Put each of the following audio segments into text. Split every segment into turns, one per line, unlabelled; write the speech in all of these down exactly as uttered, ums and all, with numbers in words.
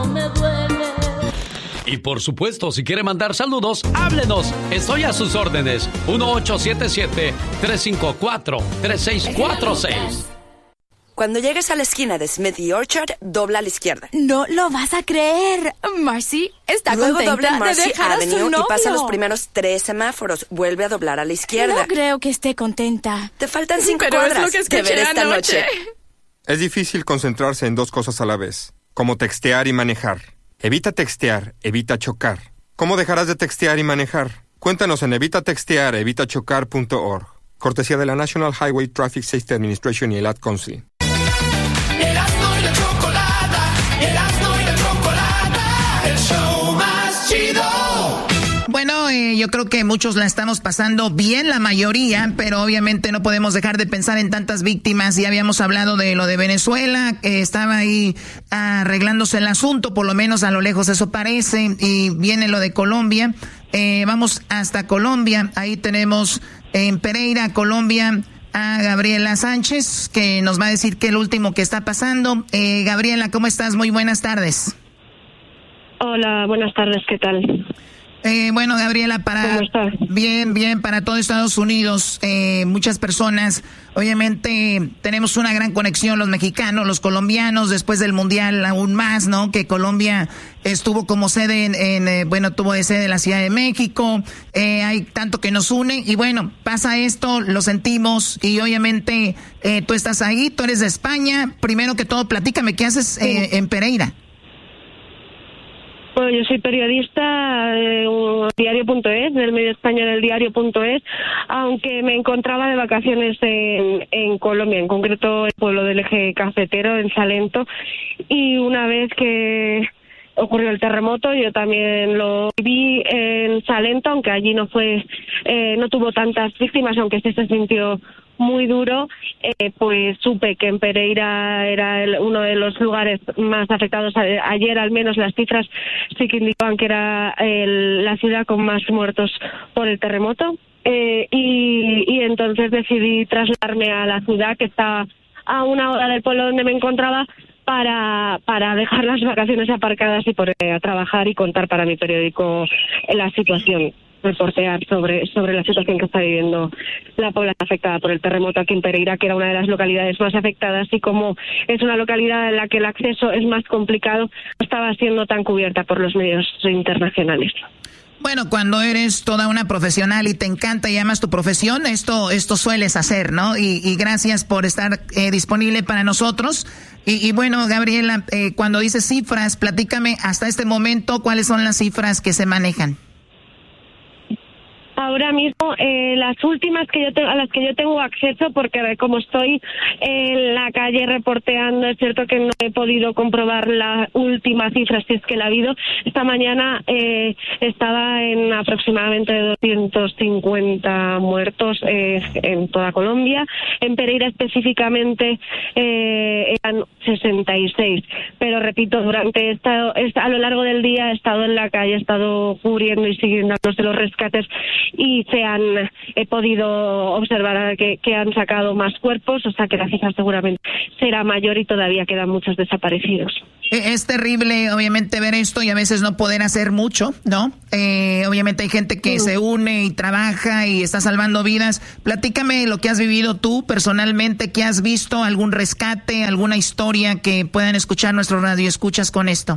Me duele.
Y por supuesto, si quiere mandar saludos, háblenos. Estoy a sus órdenes. uno ocho siete siete, tres cinco cuatro, tres seis cuatro seis.
Cuando llegues a la esquina de Smith y Orchard, dobla a la izquierda.
No lo vas a creer. Marcy está
Luego
contenta
dobla en Marcy
de dejar a su
Avenue
novio.
y pasa los primeros tres semáforos. Vuelve a doblar a la izquierda.
No creo que esté contenta.
Te faltan cinco
Pero
cuadras.
es lo que escuché
Te veré esta
anoche.
noche.
Es difícil concentrarse en dos cosas a la vez, como textear y manejar. Evita textear, evita chocar. ¿Cómo dejarás de textear y manejar? Cuéntanos en evita textear, evita chocar punto org. Cortesía de la National Highway Traffic Safety Administration y el Ad Council.
Erasmo y la chocolata, Erasmo y la chocolata, el show más chido.
Bueno, eh, yo creo que muchos la estamos pasando bien, la mayoría, pero obviamente no podemos dejar de pensar en tantas víctimas. Ya habíamos hablado de lo de Venezuela, que estaba ahí arreglándose el asunto, por lo menos a lo lejos eso parece, y viene lo de Colombia. Eh, vamos hasta Colombia, ahí tenemos en Pereira, Colombia, a Gabriela Sánchez, que nos va a decir qué es lo último que está pasando. Eh, Gabriela, ¿cómo estás? Muy buenas tardes.
Hola, buenas tardes, ¿qué tal?
Eh, bueno, Gabriela, para...
¿Cómo estás?
Bien, bien, para todo Estados Unidos, eh, muchas personas, obviamente tenemos una gran conexión los mexicanos, los colombianos, después del Mundial aún más, ¿no? Que Colombia estuvo como sede en, en eh, bueno, tuvo de sede en la Ciudad de México, eh, hay tanto que nos une, y bueno, pasa esto, lo sentimos, y obviamente eh, tú estás ahí, tú eres de España, primero que todo, platícame, ¿qué haces eh, en Pereira?
Bueno, yo soy periodista de diario punto es, del medio español del diario punto es, aunque me encontraba de vacaciones en, en Colombia, en concreto el pueblo del eje cafetero, en Salento, y una vez que ocurrió el terremoto, yo también lo vi en Salento, aunque allí no fue, eh, no tuvo tantas víctimas, aunque sí se sintió muy duro, eh, pues supe que en Pereira era el, uno de los lugares más afectados. Ayer al menos las cifras sí que indicaban que era el, la ciudad con más muertos por el terremoto, eh, y, y entonces decidí trasladarme a la ciudad, que está a una hora del pueblo donde me encontraba, para para dejar las vacaciones aparcadas y por a trabajar y contar para mi periódico la situación, reportear sobre sobre la situación que está viviendo la población afectada por el terremoto aquí en Pereira, que era una de las localidades más afectadas, y como es una localidad en la que el acceso es más complicado, no estaba siendo tan cubierta por los medios internacionales.
Bueno, cuando eres toda una profesional y te encanta y amas tu profesión, esto esto sueles hacer, ¿no? Y, y gracias por estar eh, disponible para nosotros. Y, y bueno, Gabriela, eh, cuando dices cifras, platícame hasta este momento cuáles son las cifras que se manejan.
Ahora mismo, eh, las últimas que yo te, a las que yo tengo acceso, porque como estoy en la calle reporteando, es cierto que no he podido comprobar la última cifra, si es que la ha habido. Esta mañana eh, estaba en aproximadamente doscientos cincuenta muertos eh, en toda Colombia. En Pereira específicamente eh, eran sesenta y seis. Pero repito, durante esta, esta, a lo largo del día he estado en la calle, he estado cubriendo y siguiendo los rescates, y se han he podido observar que, que han sacado más cuerpos, o sea que la cifra seguramente será mayor y todavía quedan muchos desaparecidos.
Es terrible, obviamente, ver esto y a veces no poder hacer mucho, ¿no? Eh, obviamente hay gente que se une y trabaja y está salvando vidas. Platícame lo que has vivido tú personalmente, ¿qué has visto? ¿Algún rescate, alguna historia que puedan escuchar nuestros radioescuchas con esto?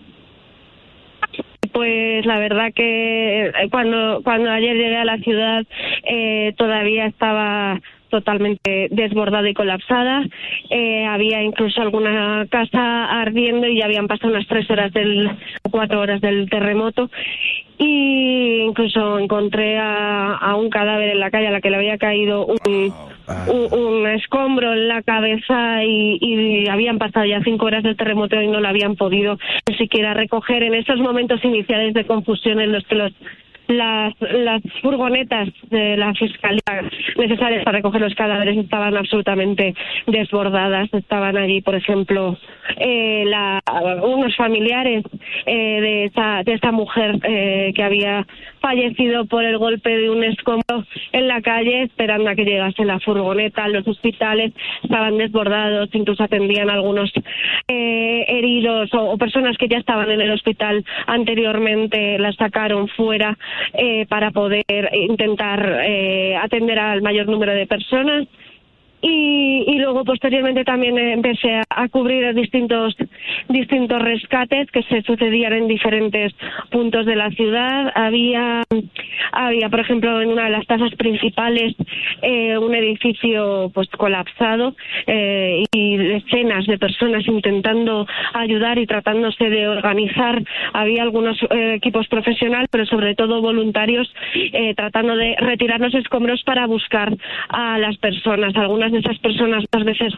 Pues la verdad que cuando cuando ayer llegué a la ciudad eh, todavía estaba totalmente desbordada y colapsada. Eh, había incluso alguna casa ardiendo y ya habían pasado unas tres horas del cuatro horas del terremoto, y incluso encontré a, a un cadáver en la calle a la que le había caído un, un, un escombro en la cabeza, y, y habían pasado ya cinco horas del terremoto y no lo habían podido ni siquiera recoger en esos momentos iniciales de confusión en los que los las, las furgonetas de la fiscalía necesarias para recoger los cadáveres estaban absolutamente desbordadas. Estaban allí, por ejemplo, eh, la, unos familiares eh, de, esa, de esta mujer eh, que había fallecido por el golpe de un escombro en la calle, esperando a que llegase la furgoneta. Los hospitales estaban desbordados, incluso atendían a algunos eh, heridos o, o personas que ya estaban en el hospital anteriormente, las sacaron fuera eh, para poder intentar eh, atender al mayor número de personas. Y, y luego posteriormente también empecé a, a cubrir distintos distintos rescates que se sucedían en diferentes puntos de la ciudad. Había, había por ejemplo, en una de las plazas principales eh, un edificio pues colapsado eh, y decenas de personas intentando ayudar y tratándose de organizar. Había algunos eh, equipos profesionales, pero sobre todo voluntarios eh, tratando de retirar los escombros para buscar a las personas. Algunas de esas personas muchas veces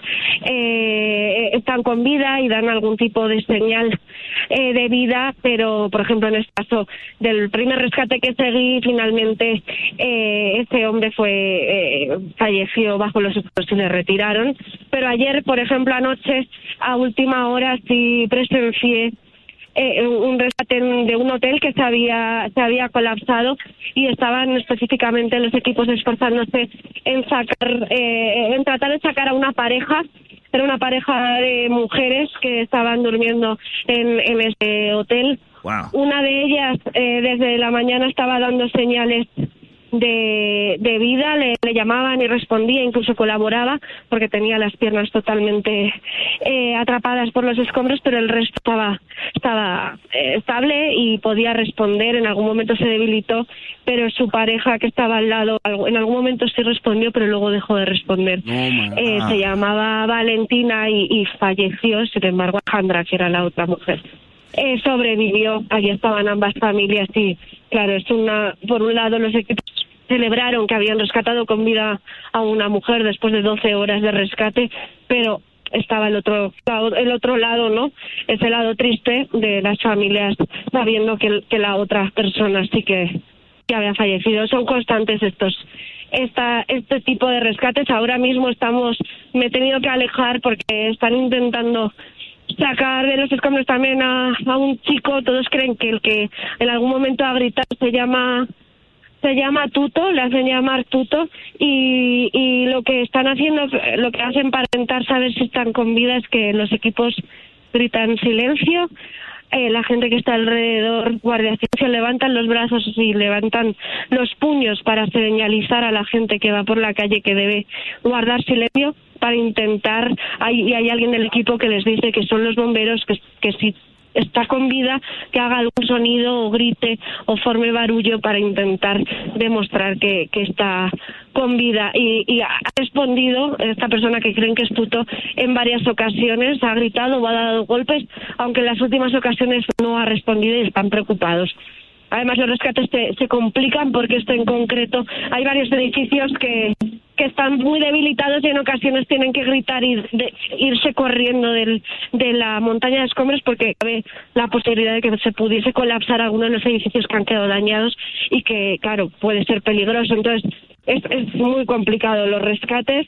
eh, están con vida y dan algún tipo de señal eh, de vida, pero por ejemplo en este caso del primer rescate que seguí, finalmente eh, este hombre fue eh, falleció bajo los escombros y le retiraron. Pero ayer, por ejemplo, anoche a última hora sí presencié Eh, un rescate de un hotel que se había se había colapsado y estaban específicamente los equipos esforzándose en sacar eh, en tratar de sacar a una pareja. Era una pareja de mujeres que estaban durmiendo en, en ese hotel.
Wow.
Una de ellas eh, desde la mañana estaba dando señales de, de vida, le, le llamaban y respondía, incluso colaboraba porque tenía las piernas totalmente eh, atrapadas por los escombros, pero el resto estaba estaba eh, estable y podía responder. En algún momento se debilitó, pero su pareja que estaba al lado en algún momento sí respondió, pero luego dejó de responder.
No,
eh, se llamaba Valentina y, y falleció. Sin embargo, Alejandra, que era la otra mujer, eh, sobrevivió. Allí estaban ambas familias y claro, es una, por un lado los equipos celebraron que habían rescatado con vida a una mujer después de doce horas de rescate, pero estaba el otro el otro lado, ¿no? Ese lado triste de las familias sabiendo que, que la otra persona sí que, que había fallecido. Son constantes estos esta este tipo de rescates. Ahora mismo estamos me he tenido que alejar porque están intentando sacar de los escombros también a, a un chico. Todos creen que el que en algún momento ha gritado se llama se llama Tuto, le hacen llamar Tuto, y, y lo que están haciendo, lo que hacen para intentar saber si están con vida es que los equipos gritan silencio, eh, la gente que está alrededor, guardia civil, levantan los brazos y levantan los puños para señalizar a la gente que va por la calle que debe guardar silencio, para intentar, hay, y hay alguien del equipo que les dice que son los bomberos, que, que si está con vida, que haga algún sonido o grite o forme barullo para intentar demostrar que, que está con vida. Y, y ha respondido esta persona que creen que es Tuto en varias ocasiones, ha gritado o ha dado golpes, aunque en las últimas ocasiones no ha respondido y están preocupados. Además, los rescates se, se complican porque esto en concreto, hay varios edificios que, que están muy debilitados y en ocasiones tienen que gritar y de, irse corriendo del, de la montaña de escombros porque cabe la posibilidad de que se pudiese colapsar alguno de los edificios que han quedado dañados y que, claro, puede ser peligroso. Entonces, es, es muy complicado los rescates.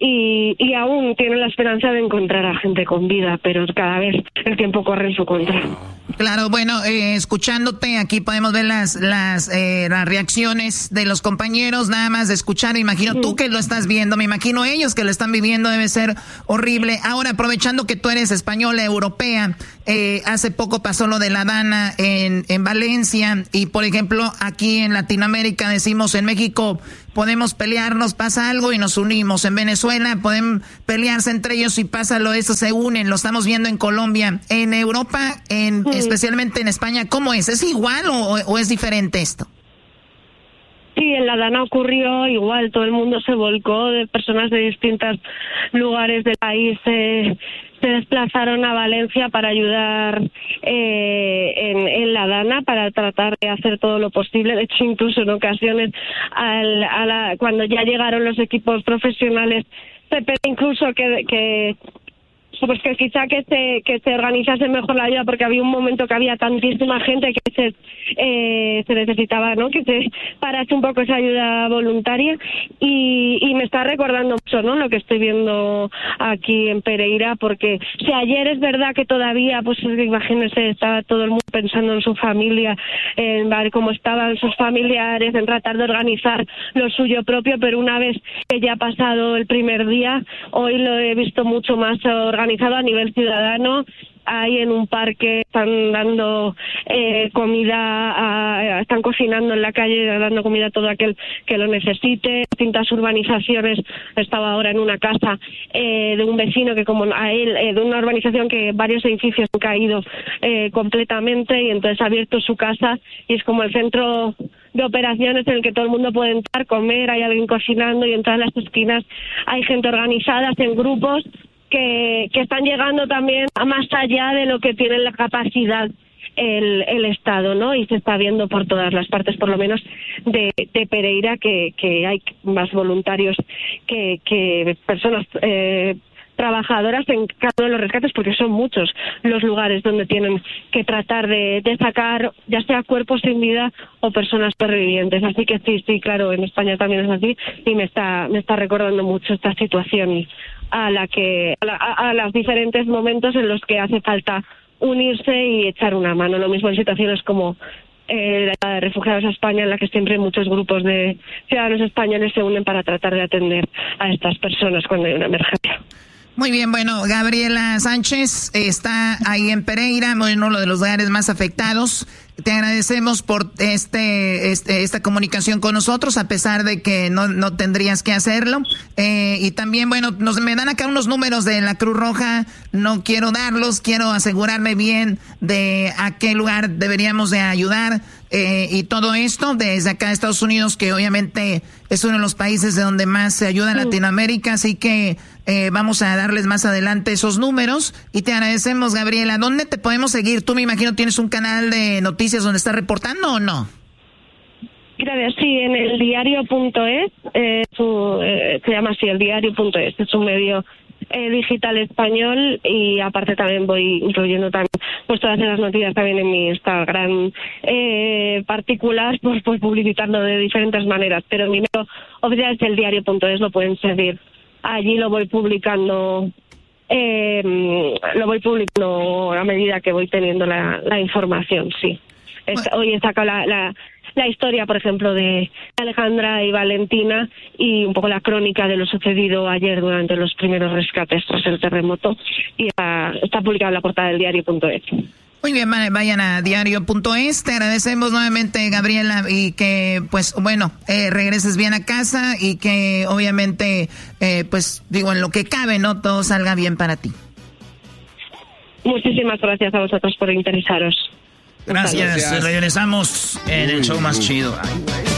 Y, y aún tienen la esperanza de encontrar a gente con vida, pero cada vez el tiempo corre en su contra.
Claro, bueno, eh, escuchándote aquí podemos ver las las eh, las reacciones de los compañeros, nada más de escuchar. Me imagino sí. Tú que lo estás viendo, me imagino ellos que lo están viviendo, debe ser horrible. Ahora, aprovechando que tú eres española, europea, eh, hace poco pasó lo de la Dana en, en Valencia y, por ejemplo, aquí en Latinoamérica decimos en México podemos pelearnos, pasa algo y nos unimos. En Venezuela pueden pelearse entre ellos y pasa lo eso, se unen. Lo estamos viendo en Colombia. En Europa, en, sí. especialmente en España, ¿cómo es? ¿Es igual o, o es diferente esto?
Sí, en la Dana ocurrió igual. Todo el mundo se volcó, de personas de distintos lugares del país eh, se desplazaron a Valencia para ayudar eh, en, en la Dana, para tratar de hacer todo lo posible. De hecho, incluso en ocasiones, al, a la, cuando ya llegaron los equipos profesionales, se pedía incluso que, que pues que quizá que se que se organizase mejor la ayuda, porque había un momento que había tantísima gente que se eh, se necesitaba, ¿no?, que se parase un poco esa ayuda voluntaria, y, y me está recordando mucho, ¿no?, lo que estoy viendo aquí en Pereira, porque si ayer es verdad que todavía, pues imagínense, estaba todo el mundo pensando en su familia, en ver cómo estaban sus familiares, en tratar de organizar lo suyo propio, pero una vez que ya ha pasado el primer día, hoy lo he visto mucho más organizado a nivel ciudadano. Ahí en un parque están dando eh, comida, a, están cocinando en la calle, dando comida a todo aquel que lo necesite. Distintas urbanizaciones. Estaba ahora en una casa eh, de un vecino que, como a él, eh, de una urbanización que varios edificios han caído eh, completamente, y entonces ha abierto su casa y es como el centro de operaciones en el que todo el mundo puede entrar, comer, hay alguien cocinando, y en todas las esquinas hay gente organizada en grupos que, que están llegando también a más allá de lo que tiene la capacidad el, el Estado, ¿no? Y se está viendo por todas las partes, por lo menos de, de Pereira, que, que hay más voluntarios que, que personas eh, trabajadoras en cada uno de los rescates, porque son muchos los lugares donde tienen que tratar de, de sacar ya sea cuerpos sin vida o personas supervivientes. Así que sí, sí, claro, en España también es así, y me está me está recordando mucho esta situación a la que a, la, a, a los diferentes momentos en los que hace falta unirse y echar una mano. Lo mismo en situaciones como eh, la de refugiados a España, en la que siempre muchos grupos de ciudadanos españoles se unen para tratar de atender a estas personas cuando hay una emergencia.
Muy bien, bueno, Gabriela Sánchez está ahí en Pereira, uno de los lugares más afectados. Te agradecemos por este, este esta comunicación con nosotros, a pesar de que no, no tendrías que hacerlo. Eh, y también, bueno, nos me dan acá unos números de la Cruz Roja. No quiero darlos, quiero asegurarme bien de a qué lugar deberíamos de ayudar. Eh, y todo esto desde acá de Estados Unidos, que obviamente es uno de los países de donde más se ayuda en Latinoamérica, así que eh, vamos a darles más adelante esos números. Y te agradecemos, Gabriela. ¿Dónde te podemos seguir? Tú, me imagino, tienes un canal de noticias donde estás reportando, ¿o no?
Gracias, sí, en el diario punto es, eh, su, eh, se llama así, el diario punto es, es un medio eh, digital español, y aparte también voy incluyendo también pues todas esas noticias también en mi Instagram eh, particular, pues, pues publicitando de diferentes maneras, pero mi medio oficial es el diario punto es, lo pueden seguir. Allí lo voy publicando, eh, lo voy publicando a medida que voy teniendo la, la información, sí. Es, hoy he sacado la, la, la historia, por ejemplo, de Alejandra y Valentina, y un poco la crónica de lo sucedido ayer durante los primeros rescates tras el terremoto, y está, está publicada en la portada del diario punto es.
Muy bien, vayan a diario punto es. Te agradecemos nuevamente, Gabriela, y que, pues, bueno, eh, regreses bien a casa, y que obviamente, eh, pues, digo, en lo que cabe, ¿no?, todo salga bien para ti.
Muchísimas gracias a vosotros por interesaros.
Gracias. Gracias. Regresamos en el show más chido. Ay,